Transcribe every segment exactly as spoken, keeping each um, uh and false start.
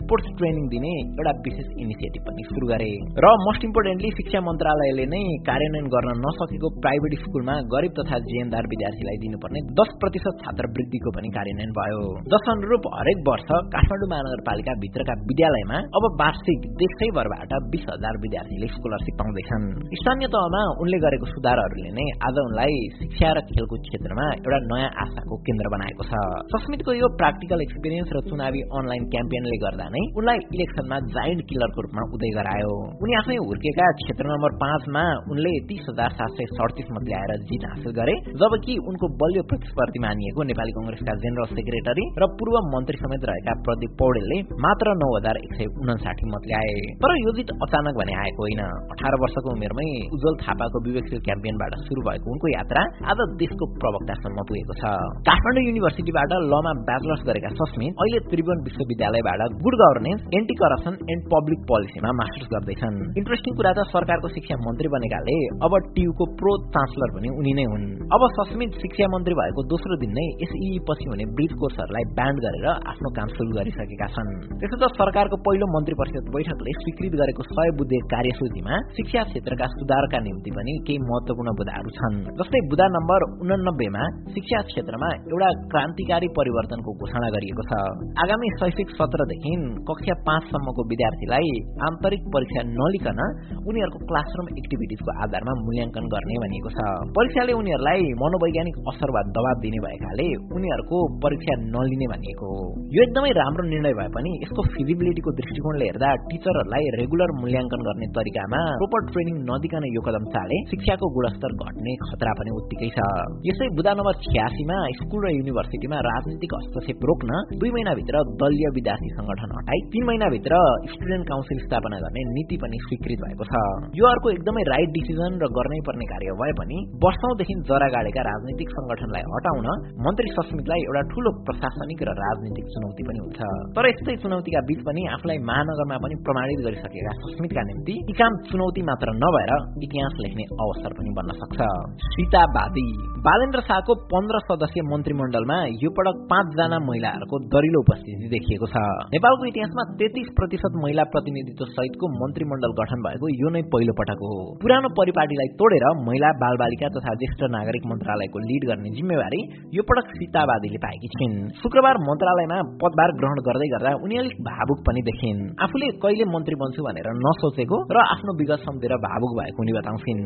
Sports training दिने एउटा विशेष इनिसिएटिभ पनि सुरु गरे र मोस्ट इम्पोर्टेन्टली शिक्षा मन्त्रालयले नै कार्यान्वयन गर्न नसकेको प्राइभेट स्कुलमा गरिब तथा जीवनदार विद्यार्थीलाई दिनुपर्ने दस प्रतिशत छात्रवृत्तिको पनि कार्यान्वयन भयो। जस अनुरूप हरेक वर्ष काठमाडौँ महानगरपालिका भित्रका विद्यालयमा अब वार्षिक देशैभरबाट बीस हजार विद्यार्थीले स्कलरसिप पाउँदैछन्। स्थानीय तहमा उनले गरेको सुधारहरूले नै आज उनलाई शिक्षा र खेलकुद क्षेत्रमा एउटा नयाँ आशाको केन्द्र बनाएको छ। सस्मितको यो प्राक्टिकल एक्सपिरियन्स र चुनावी अनलाइन क्याम्पेनले गर्दा नै उनलाई इलेक्सनमा जायन्ट किलरको रूपमा उदय गरायो। उनी आफै हुर्केका क्षेत्र नम्बर पाँचमा उनले तीस हजार सात सय सडतिस मत ल्याएर जित हासिल गरे, जबकि उनको बलियो प्रतिस्पर्धी मानिएको नेपाली कंग्रेसका जेनरल सेक्रेटरी र पूर्व मन्त्री समेत रहेका प्रदीप पौडेलले मात्र नौ हजार एक सय उनासाठी मत ल्याए। तर यो जित अचानक भने आएको होइन। अठार वर्षको उमेरमै उज्जवल थापाको विवेकशील क्याम्पेनबाट सुरु भएको उनको यात्रा आज देशको प्रवक्तासम्म पुगेको छ। काठमाडौँ युनिभर्सिटीबाट लमा ब्याचलर्स गरेका सस्मित अहिले त्रिभुवन विश्वविद्यालयबाट good governance, anti corruption and public पोलिसीमा masters गर्दैछन्। इन्ट्रेस्टिङ कुरा त सरकारको शिक्षा मन्त्री बनेकाले अब टियुको प्रो चान्सलर पनि उनी नै हुन्। अब सस्मित शिक्षा मन्त्री भएको दोस्रो दिन नै एसई पछि हुने ब्रिज कोर्सहरूलाई ब्यान्ड गरेर आफ्नो काम सुरु गरिसकेका छन्। त्यसो त सरकारको पहिलो मन्त्री परिषद बैठकले स्वीकृत गरेको सय बुँदे कार्यसूचीमा शिक्षा क्षेत्रका सुधारका निम्ति पनि केही महत्वपूर्ण बुँदाहरू छन्। जस्तै बुँदा नम्बर उनानब्बेमा शिक्षा क्षेत्रमा एउटा क्रान्तिकारी परिवर्तनको घोषणा गरिएको छ। आगामी शैक्षिक सत्रदेखि कक्षा पाँचसम्मको विद्यार्थीलाई आन्तरिक परीक्षा नलिकन उनीहरूको क्लासरुम एक्टिभिटिजको आधारमा मूल्याङ्कन गर्ने भनिएको छ। परीक्षाले उनीहरूलाई मनोवैज्ञानिक असर वा दबाव दिने भएकाले उनीहरूको परीक्षा नलिने भनिएको हो। यो एकदमै राम्रो निर्णय भए पनि यसको फिजिबिलिटीको दृष्टिकोणले हेर्दा टिचरहरूलाई रेगुलर मूल्याङ्कन गर्ने तरिकामा प्रोपर ट्रेनिङ नदिकन यो कदम चाले शिक्षाको गुणस्तर घट्ने खतरा पनि उत्तिकै छ। यसै बुँदा नम्बर छयासीमा स्कुल र युनिभर्सिटीमा राजनीतिक हस्तक्षेप रोक्न दुई महिनाभित्र दलीय विद्यार्थी संगठन हटाई तीन महिनाभित्र स्टुडेन्ट काउन्सिल स्थापना गर्ने नीति पनि स्वीकृत भएको छ। यो अर्को एकदमै राइट डिसिजन र गर्नै पर्ने कार्य भए पनि वर्षौंदेखि जरा गाडेका राजनीतिक संगठनलाई हटाउन मन्त्री सस्मितलाई एउटा ठूलो प्रशासनिक र राजनीतिक चुनौती पनि हुन्छ। तर यस्तै चुनौतीका बीच पनि आफूलाई महानगरमा पनि प्रमाणित गरिसकेका सस्मितका निम्ति यी काम चुनौती मात्र नभएर इतिहास लेख्ने अवसर पनि बन्न सक्छ। सीतावादी बालेन्द्र शाहको पन्ध्र सदस्यीय मन्त्रीमण्डलमा यो पटक पाँचजना महिलाहरूको दरिलो उपस्थिति देखिएको छ। नेपालको इतिहासमा तेत्तीस प्रतिशत महिला प्रतिनिधित्व सहितको मन्त्रीमण्डल गठन भएको यो नै पहिलो पटक हो। पुरानो परिपाटीलाई तोडेर महिला बालबालिका तथा ज्येष्ठ नागरिक मन्त्रालयको लिड गर्ने जिम्मेवारी यो पटक सीतावादीले पाएकी छिन्। शुक्रबार मन्त्रालयमा पदभार ग्रहण गर्दै गर्दा उनी अलिक भावुक पनि देखिन्। आफूले कहिले मन्त्री बन्छु भनेर नसोचेको र आफ्नो विगत सम्झेर भावुक भएको उनी बताउँछिन्।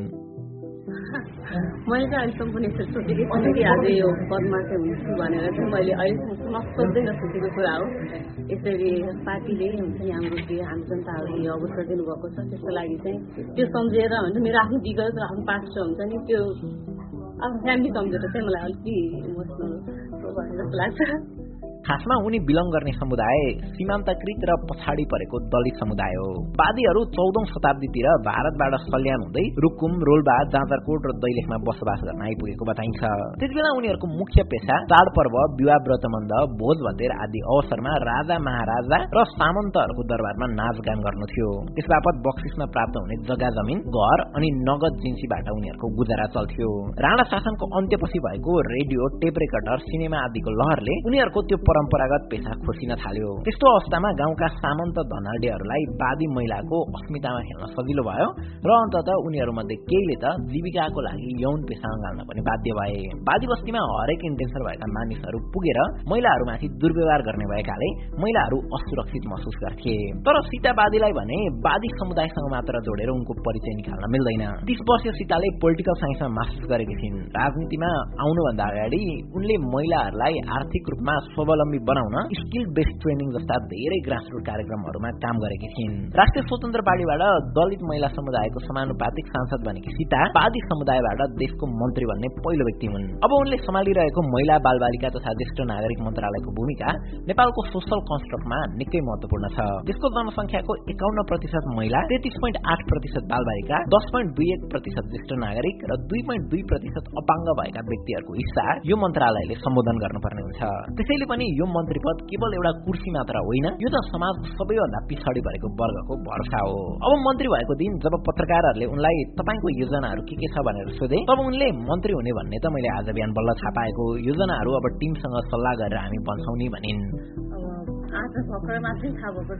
मैले चाहिँ अहिलेसम्म पनि यस्तो सोचेकै थिएँ कि आज यो पदमा चाहिँ हुन्छु भनेर चाहिँ मैले अहिलेसम्म सोच्दै नसोचेको कुरा हो। यसरी पार्टीले हुन्छ नि हाम्रो के हाम्रो जनताहरूले अवसर दिनुभएको छ, त्यसको लागि चाहिँ त्यो सम्झेर हुन्छ मेरो आफ्नो विगत र आफ्नो पास्ट हुन्छ नि त्यो आफ्नो फ्यामिली सम्झेर चाहिँ मलाई अलिकति इमोसनल भयो जस्तो लाग्छ। खासमा उनी बिलङ गर्ने समुदाय सीमान्तकृत र पछाडि परेको दलित समुदाय हो। वादीहरू चौधौं शताब्दीतिर भारतबाट सल्यान हुँदै रुकुम, रोल्पा, जाजरकोट र दैलेखमा बसोबास गर्न आइपुगेको बताइन्छ। त्यतिबेला उनीहरूको मुख्य पेशा चाडपर्व, विवाह व्रतबन्ध, भोज भतेर आदि अवसरमा राजा महाराजा र सामन्तहरूको दरबारमा नाचगान गर्नु थियो। त्यसबापत बक्सिसमा प्राप्त हुने जग्गा जमिन, घर अनि नगद जिन्सीबाट उनीहरूको गुजारा चल्थ्यो। राणा शासनको अन्त्यपछि भएको रेडियो, टेप रेकर्डर, सिनेमा आदिको लहरले उनीहरूको त्यो परम्परागत पेशा खोसिन थाल्यो। त्यस्तो अवस्थामा गाउँका सामन्त धनाढ्यहरूलाई वादी महिलाको अस्मितामा खेल्न सजिलो भयो र अन्ततः उनीहरूमध्ये केहीले त जीविकाको लागि यौन पेशा अँगाल्न पनि बाध्य भए। वादी बस्तीमा हरेक इन्टेन्सन भएका मानिसहरू पुगेर महिलाहरूमाथि दुर्व्यवहार गर्ने भएकाले महिलाहरू असुरक्षित महसुस गर्थे। तर सीतावादीलाई भने वादी समुदायसँग मात्र जोडेर उनको परिचय निकाल्न मिल्दैन। तीस वर्षीय सीताले पोलिटिकल साइन्समा मास्टर्स गरेकी थिइन्। राजनीतिमा आउनुभन्दा अगाडि उनले महिलाहरूलाई आर्थिक रूपमा स्वावलम्बी बनाउन स्किल बेस्ड ट्रेनिङ जस्ता धेरै ग्रासरुट कार्यक्रमहरूमा काम गरेकी थिइन्। राष्ट्रिय स्वतन्त्र पार्टीबाट दलित महिला समुदायको समानुपातिक सांसद बनेकी सीता वादी समुदायबाट देशको मन्त्री बन्ने पहिलो व्यक्ति हुन्। अब उनले सम्हालिरहेको महिला, बालबालिका तथा ज्येष्ठ नागरिक मन्त्रालयको भूमिका नेपालको सोशल कन्स्ट्रक्टमा निकै महत्वपूर्ण छ। देशको जनसङ्ख्याको एकाउन्न प्रतिशत महिला, तेत्तीस पोइन्ट आठ प्रतिशत बालबालिका, दस पोइन्ट दुई एक प्रतिशत ज्येष्ठ नागरिक र दुई पोइन्ट दुई प्रतिशत अपाङ्ग भएका व्यक्तिहरूको हिस्सा यो मन्त्रालयले सम्बोधन गर्नुपर्ने हुन्छ। त्यसैले पनि यो मन्त्री पद केवल एउटा कुर्सी मात्र होइन, यो त समाजको सबैभन्दा पिछाडी परेको वर्गको भरोसा हो। अब मन्त्री भएको दिन जब पत्रकारहरूले उनलाई तपाईको योजनाहरू के के छ भनेर सोधे, तब उनले मन्त्री हुने भन्ने त मैले आज बिहान बल्ल थाहा पाएको, योजनाहरू अब टिमसँग सल्लाह गरेर हामी बन्छौँ नि भनिन्। आज भर्खर मात्रै थाहा भएको